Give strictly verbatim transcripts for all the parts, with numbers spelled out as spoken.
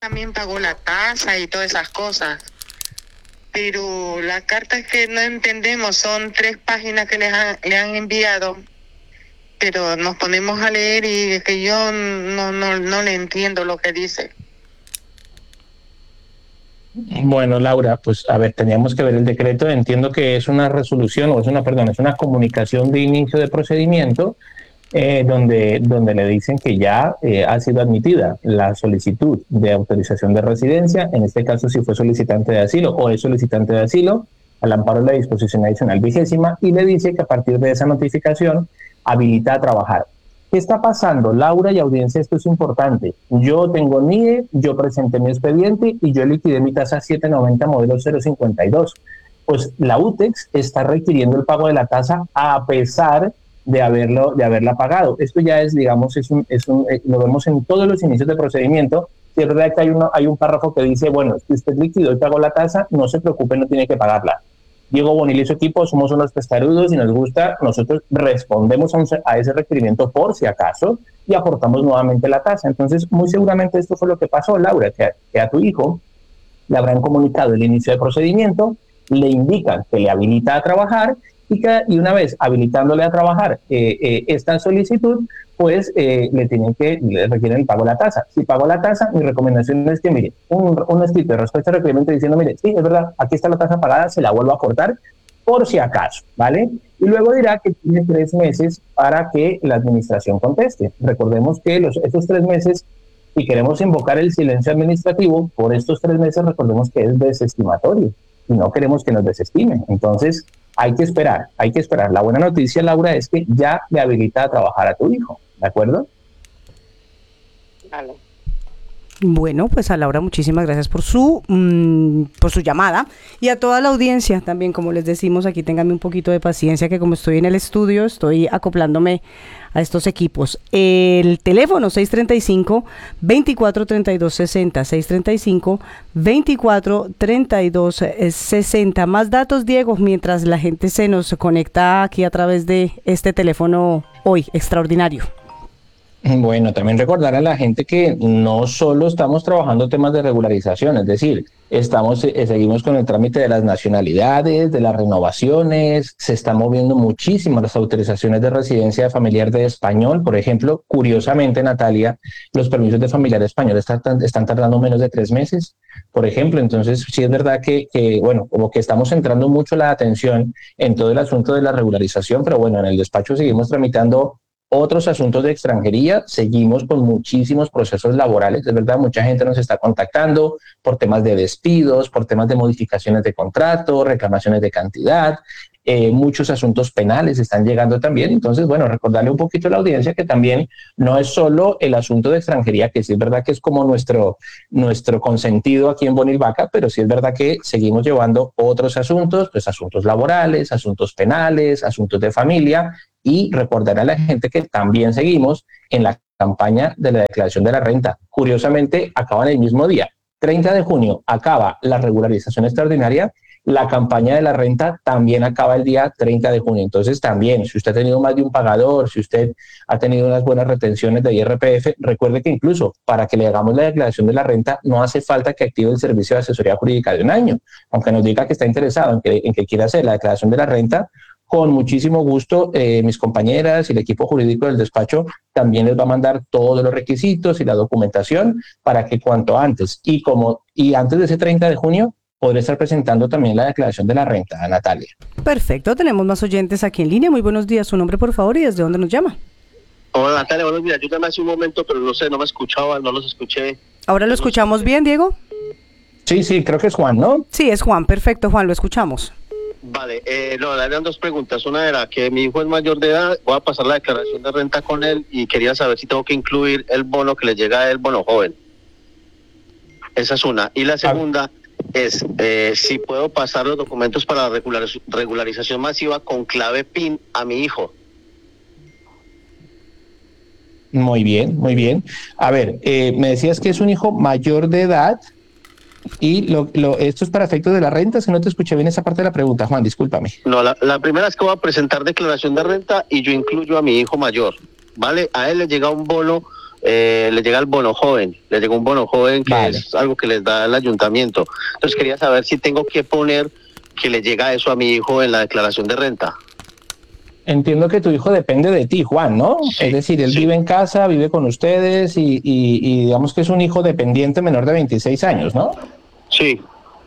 también pagó la tasa y todas esas cosas. Pero la carta es que no entendemos, son tres páginas que les han, le han enviado, pero nos ponemos a leer y es que yo no, no, no le entiendo lo que dice. Bueno, Laura, pues a ver, teníamos que ver el decreto. Entiendo que es una resolución, o es una, perdón, es una comunicación de inicio de procedimiento eh, donde, donde le dicen que ya eh, ha sido admitida la solicitud de autorización de residencia, en este caso si fue solicitante de asilo o es solicitante de asilo, al amparo de la disposición adicional vigésima, y le dice que a partir de esa notificación habilita a trabajar. ¿Qué está pasando, Laura y audiencia? Esto es importante. Yo tengo N I E, yo presenté mi expediente y yo liquidé mi tasa siete noventa modelo cero cincuenta y dos. Pues la UTEX está requiriendo el pago de la tasa a pesar de haberlo, de haberla pagado. Esto ya es, digamos, es un, es un, eh, lo vemos en todos los inicios de procedimiento. Si es verdad que hay, uno, hay un párrafo que dice, bueno, si usted liquidó y pagó la tasa, no se preocupe, no tiene que pagarla. Diego Bonilla y su equipo somos unos testarudos y nos gusta, nosotros respondemos a, un, a ese requerimiento por si acaso y aportamos nuevamente la tasa. Entonces, muy seguramente esto fue lo que pasó, Laura, que a, que a tu hijo le habrán comunicado el inicio de procedimiento, le indican que le habilita a trabajar y, que, y una vez habilitándole a trabajar eh, eh, esta solicitud, pues eh, le tienen que, le requieren el pago de la tasa. Si pagó la tasa, mi recomendación es que, mire, un, un escrito de respuesta al requerimiento diciendo, mire, sí, es verdad, aquí está la tasa pagada, se la vuelvo a aportar, por si acaso, ¿vale? Y luego dirá que tiene tres meses para que la administración conteste. Recordemos que los, estos tres meses, si queremos invocar el silencio administrativo, por estos tres meses recordemos que es desestimatorio y no queremos que nos desestimen. Entonces, hay que esperar, hay que esperar. La buena noticia, Laura, es que ya le habilita a trabajar a tu hijo, ¿de acuerdo? Vale. Bueno, pues a Laura muchísimas gracias por su mmm, por su llamada y a toda la audiencia también, como les decimos, aquí ténganme un poquito de paciencia que como estoy en el estudio, estoy acoplándome a estos equipos. El teléfono seis treinta y cinco, veinticuatro treinta y dos sesenta, seis treinta y cinco, veinticuatro treinta y dos sesenta. Más datos, Diego, mientras la gente se nos conecta aquí a través de este teléfono hoy extraordinario. Bueno, también recordar a la gente que no solo estamos trabajando temas de regularización, es decir, estamos eh, seguimos con el trámite de las nacionalidades, de las renovaciones, se están moviendo muchísimo las autorizaciones de residencia familiar de español, por ejemplo, curiosamente, Natalia, los permisos de familiar español están, están tardando menos de tres meses, por ejemplo, entonces sí es verdad que, que, bueno, como que estamos centrando mucho la atención en todo el asunto de la regularización, pero bueno, en el despacho seguimos tramitando otros asuntos de extranjería, seguimos con muchísimos procesos laborales, es verdad, mucha gente nos está contactando por temas de despidos, por temas de modificaciones de contrato, reclamaciones de cantidad, eh, muchos asuntos penales están llegando también, entonces, bueno, recordarle un poquito a la audiencia que también no es solo el asunto de extranjería, que sí es verdad que es como nuestro, nuestro consentido aquí en Bonilvaca, pero sí es verdad que seguimos llevando otros asuntos, pues asuntos laborales, asuntos penales, asuntos de familia, y recordar a la gente que también seguimos en la campaña de la declaración de la renta. Curiosamente, acaban el mismo día. treinta de junio acaba la regularización extraordinaria, la campaña de la renta también acaba el día treinta de junio. Entonces también, si usted ha tenido más de un pagador, si usted ha tenido unas buenas retenciones de I R P F, recuerde que incluso para que le hagamos la declaración de la renta no hace falta que active el servicio de asesoría jurídica de un año. Aunque nos diga que está interesado en que, en que quiera hacer la declaración de la renta, con muchísimo gusto, eh, mis compañeras y el equipo jurídico del despacho también les va a mandar todos los requisitos y la documentación para que cuanto antes y como y antes de ese treinta de junio podré estar presentando también la declaración de la renta, Natalia. Perfecto, tenemos más oyentes aquí en línea. Muy buenos días, su nombre por favor y desde dónde nos llama. Hola Natalia, buenos días. Yo también hace un momento, pero no sé, no me escuchaba, no los escuché. ¿Ahora lo escuchamos bien, Diego? Sí, sí, creo que es Juan, ¿no? Sí, es Juan, perfecto, Juan, lo escuchamos. Vale, eh, no, le eran dos preguntas. Una era que mi hijo es mayor de edad, voy a pasar la declaración de renta con él y quería saber si tengo que incluir el bono que le llega a él, bono joven. Esa es una. Y la segunda es eh, si puedo pasar los documentos para la regular, regularización masiva con clave P I N a mi hijo. Muy bien, muy bien. A ver, eh, me decías que es un hijo mayor de edad. Y lo, lo, esto es para efectos de la renta, si no te escuché bien esa parte de la pregunta, Juan, discúlpame. No, la, la primera es que voy a presentar declaración de renta y yo incluyo a mi hijo mayor, ¿vale? A él le llega un bono eh, le llega el bono joven, le llega un bono joven que Vale. es algo que les da el ayuntamiento. Entonces quería saber si tengo que poner que le llega eso a mi hijo en la declaración de renta. Entiendo que tu hijo depende de ti, Juan, ¿no? Sí, es decir, él sí. vive en casa, vive con ustedes y, y- y digamos que es un hijo dependiente menor de veintiséis años, ¿no? Sí.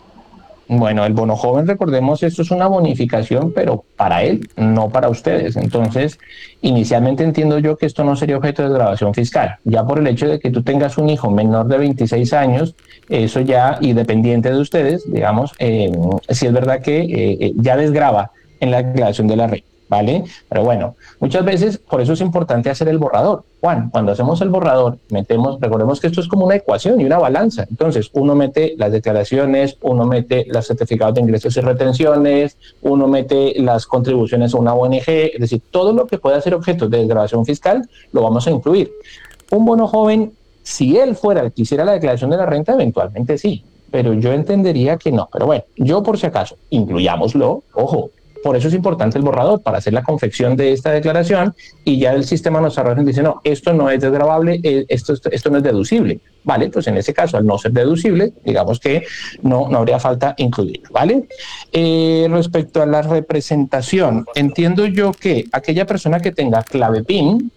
Bueno, el bono joven, recordemos, esto es una bonificación, pero para él, no para ustedes. Entonces, inicialmente entiendo yo que esto no sería objeto de desgravación fiscal. Ya por el hecho de que tú tengas un hijo menor de veintiséis años, eso ya, y dependiente de ustedes, digamos, eh, sí es verdad que eh, eh, ya desgrava en la declaración de la renta, ¿vale? Pero bueno, muchas veces por eso es importante hacer el borrador. Juan, cuando hacemos el borrador, metemos, recordemos que esto es como una ecuación y una balanza. Entonces, uno mete las declaraciones, uno mete los certificados de ingresos y retenciones, uno mete las contribuciones a una O N G, es decir, todo lo que pueda ser objeto de desgravación fiscal lo vamos a incluir. Un bono joven, si él fuera el que hiciera la declaración de la renta, eventualmente sí, pero yo entendería que no. Pero bueno, yo por si acaso, incluyámoslo, ojo. Por eso es importante el borrador, para hacer la confección de esta declaración y ya el sistema nos arroja y dice, no, esto no es desgravable, esto, esto, esto no es deducible. Vale, pues en ese caso, al no ser deducible, digamos que no, no habría falta incluirlo, ¿vale? Eh, respecto a la representación, entiendo yo que aquella persona que tenga clave P I N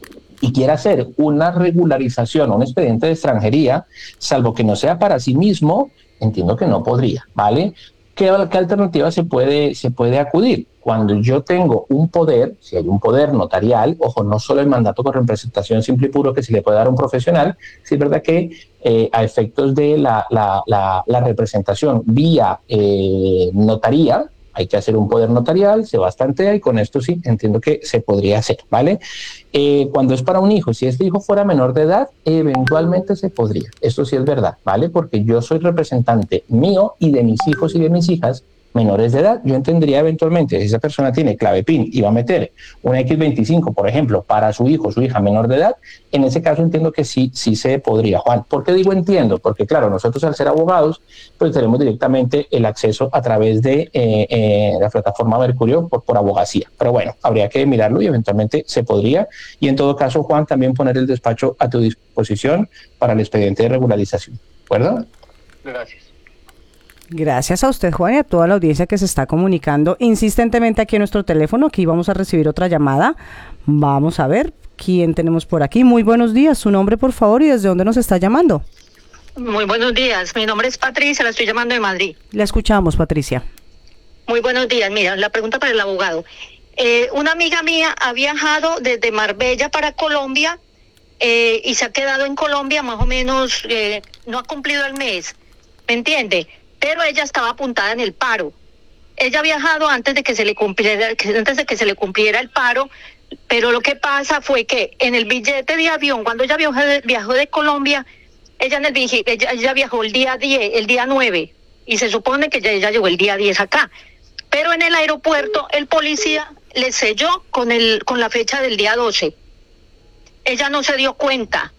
y quiera hacer una regularización o un expediente de extranjería, salvo que no sea para sí mismo, entiendo que no podría, ¿vale? ¿Qué, qué alternativa se puede, se puede acudir? Cuando yo tengo un poder, si hay un poder notarial, ojo, no solo el mandato con representación simple y puro que se le puede dar a un profesional, sí es verdad que eh, a efectos de la, la, la, la representación vía eh, notaría, hay que hacer un poder notarial, se bastantea y con esto sí entiendo que se podría hacer, ¿vale? Eh, cuando es para un hijo, si este hijo fuera menor de edad, eventualmente se podría. Esto sí es verdad, ¿vale? Porque yo soy representante mío y de mis hijos y de mis hijas menores de edad. Yo entendería eventualmente, si esa persona tiene clave P I N y va a meter una equis veinticinco, por ejemplo, para su hijo o su hija menor de edad, en ese caso entiendo que sí, sí se podría. Juan, ¿por qué digo entiendo? Porque claro, nosotros al ser abogados, pues tenemos directamente el acceso a través de eh, eh, la plataforma Mercurio por, por abogacía. Pero bueno, habría que mirarlo y eventualmente se podría. Y en todo caso, Juan, también poner el despacho a tu disposición para el expediente de regularización. ¿De acuerdo? Gracias. Gracias a usted, Juan, y a toda la audiencia que se está comunicando insistentemente aquí en nuestro teléfono. Aquí vamos a recibir otra llamada. Vamos a ver quién tenemos por aquí. Muy buenos días. Su nombre, por favor, y desde dónde nos está llamando. Muy buenos días. Mi nombre es Patricia, la estoy llamando de Madrid. La escuchamos, Patricia. Muy buenos días. Mira, la pregunta para el abogado. Eh, una amiga mía ha viajado desde Marbella para Colombia eh, y se ha quedado en Colombia más o menos, eh, no ha cumplido el mes, ¿me entiende? Pero ella estaba apuntada en el paro. Ella ha viajado antes de que se le cumpliera, antes de que se le cumpliera el paro, pero lo que pasa fue que en el billete de avión, cuando ella viajó de, viajó de Colombia, ella en el ella, ella viajó el día diez, el día nueve, y se supone que ella, ella llegó el día diez acá. Pero en el aeropuerto el policía le selló con el con la fecha del día doce. Ella no se dio cuenta.